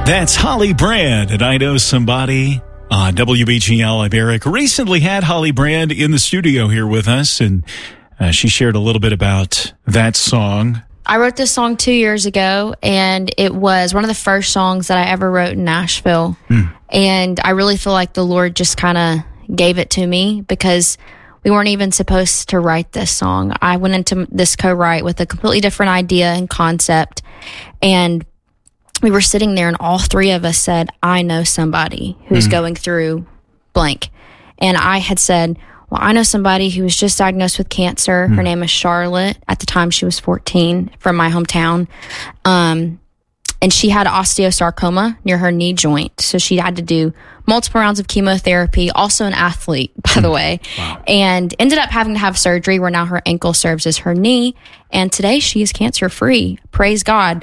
That's Holly Brand, and I Know Somebody on WBGL. I'm Eric. Recently had Holly Brand in the studio here with us, and she shared a little bit about that song. I wrote this song 2 years ago, and it was one of the first songs that I ever wrote in Nashville. And I really feel like the Lord just kind of gave it to me because we weren't even supposed to write this song. I went into this co-write with a completely different idea and concept, and we were sitting there and all three of us said, I know somebody who's going through blank. And I had said, well, I know somebody who was just diagnosed with cancer. Her name is Charlotte. At the time, she was 14, from my hometown. And she had osteosarcoma near her knee joint. So she had to do multiple rounds of chemotherapy, also an athlete, by the way, and ended up having to have surgery where now her ankle serves as her knee. And today she is cancer-free. Praise God.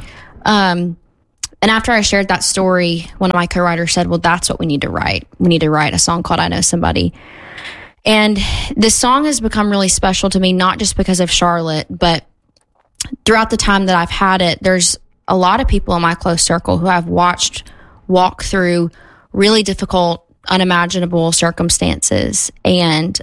And after I shared that story, one of my co-writers said, well, that's what we need to write. We need to write a song called I Know Somebody. And this song has become really special to me, not just because of Charlotte, but throughout the time that I've had it, there's a lot of people in my close circle who I've watched walk through really difficult, unimaginable circumstances. And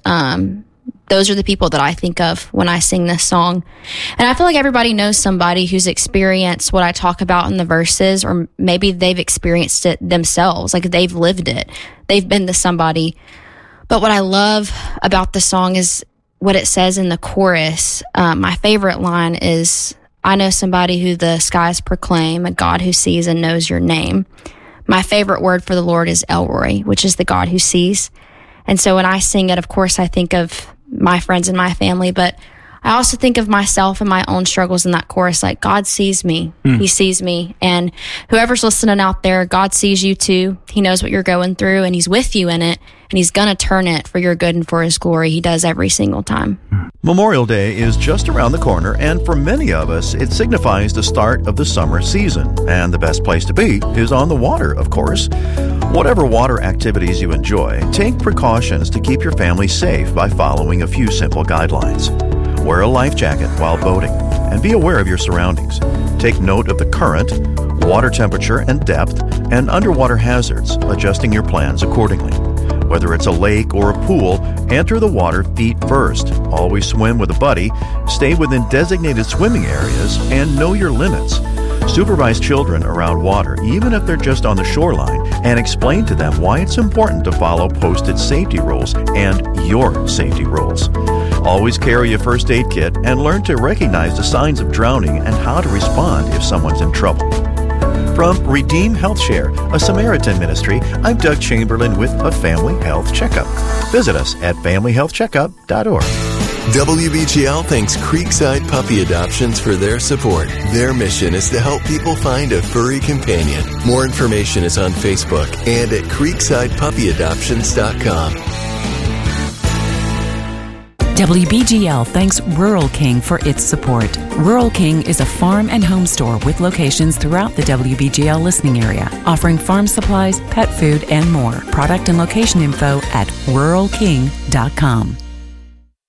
those are the people that I think of when I sing this song. And I feel like everybody knows somebody who's experienced what I talk about in the verses, or maybe they've experienced it themselves, like they've lived it. They've been the somebody. But what I love about the song is what it says in the chorus. My favorite line is, I know somebody who the skies proclaim, a God who sees and knows your name. My favorite word for the Lord is Elroy, which is the God who sees. And so when I sing it, of course, I think of my friends and my family, but I also think of myself and my own struggles in that chorus. Like, God sees me. He sees me. And whoever's listening out there, God sees you too. He knows what you're going through, and he's with you in it, and he's going to turn it for your good and for his glory. He does every single time. Memorial Day is just around the corner, and for many of us, it signifies the start of the summer season. And the best place to be is on the water, of course. Whatever water activities you enjoy, take precautions to keep your family safe by following a few simple guidelines. Wear a life jacket while boating, and be aware of your surroundings. Take note of the current, water temperature and depth, and underwater hazards, adjusting your plans accordingly. Whether it's a lake or a pool, enter the water feet first. Always swim with a buddy, stay within designated swimming areas, and know your limits. Supervise children around water, even if they're just on the shoreline, and explain to them why it's important to follow posted safety rules and your safety rules. Always carry a first aid kit and learn to recognize the signs of drowning and how to respond if someone's in trouble. From Redeem Health Share, a Samaritan ministry, I'm Doug Chamberlain with a Family Health Checkup. Visit us at familyhealthcheckup.org. WBGL thanks Creekside Puppy Adoptions for their support. Their mission is to help people find a furry companion. More information is on Facebook and at creeksidepuppyadoptions.com. WBGL thanks Rural King for its support. Rural King is a farm and home store with locations throughout the WBGL listening area, offering farm supplies, pet food, and more. Product and location info at ruralking.com.